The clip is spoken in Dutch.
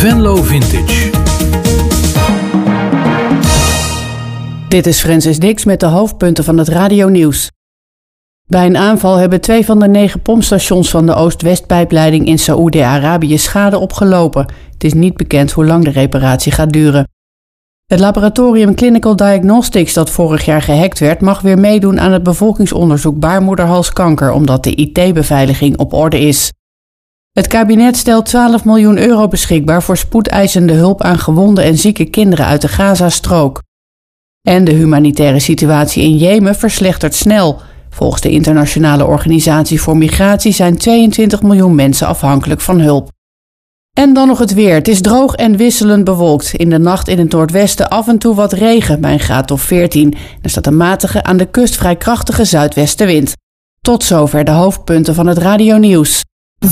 Venlo Vintage. Dit is Francis Dix met de hoofdpunten van het radionieuws. Bij een aanval hebben 2 van de 9 pompstations van de Oost-West-pijpleiding in Saoedi-Arabië schade opgelopen. Het is niet bekend hoe lang de reparatie gaat duren. Het laboratorium Clinical Diagnostics dat vorig jaar gehackt werd, mag weer meedoen aan het bevolkingsonderzoek baarmoederhalskanker, omdat de IT-beveiliging op orde is. Het kabinet stelt 12 miljoen euro beschikbaar voor spoedeisende hulp aan gewonde en zieke kinderen uit de Gazastrook. En de humanitaire situatie in Jemen verslechtert snel. Volgens de Internationale Organisatie voor Migratie zijn 22 miljoen mensen afhankelijk van hulp. En dan nog het weer. Het is droog en wisselend bewolkt. In de nacht in het noordwesten af en toe wat regen bij een graad of 14. Er staat een matige, aan de kust vrij krachtige zuidwestenwind. Tot zover de hoofdpunten van het radionieuws.